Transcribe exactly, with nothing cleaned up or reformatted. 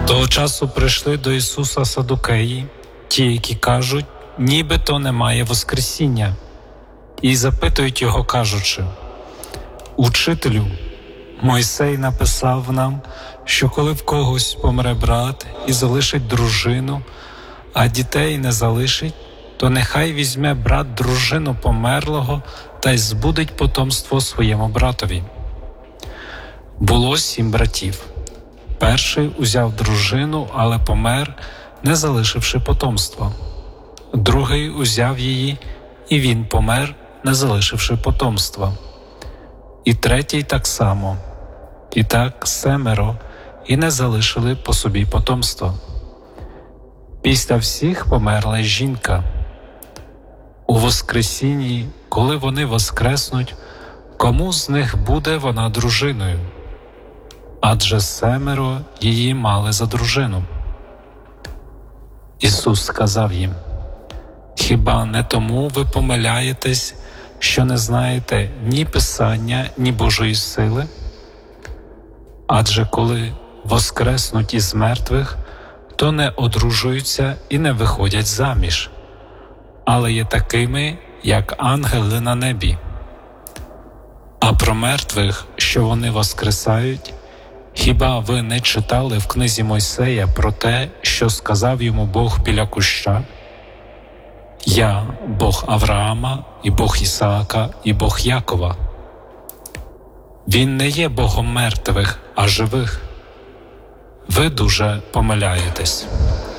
Того часу прийшли до Ісуса садукеї, ті, які кажуть, нібито немає Воскресіння, і запитують Його, кажучи: «Учителю, Мойсей написав нам, що коли в когось помре брат і залишить дружину, а дітей не залишить, то нехай візьме брат дружину померлого та й збудить потомство своєму братові. Було сім братів. Перший узяв дружину, але помер, не залишивши потомства. Другий узяв її, і він помер, не залишивши потомства. І третій так само. І так семеро, і не залишили по собі потомства. Після всіх померла й жінка. У Воскресінні, коли вони воскреснуть, кому з них буде вона дружиною? Адже семеро її мали за дружину». Ісус сказав їм: «Хіба не тому ви помиляєтесь, що не знаєте ні Писання, ні Божої сили? Адже коли воскреснуть із мертвих, то не одружуються і не виходять заміж, але є такими, як ангели на небі. А про мертвих, що вони воскресають, хіба ви не читали в книзі Мойсея про те, що сказав йому Бог біля куща? Я – Бог Авраама, і Бог Ісаака, і Бог Якова. Він не є Богом мертвих, а живих. Ви дуже помиляєтесь».